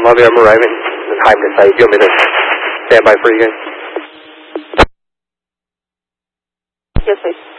Love you, I'm arriving. Hi, Miss Site. Do you want me to stand by for you guys? Yes, please.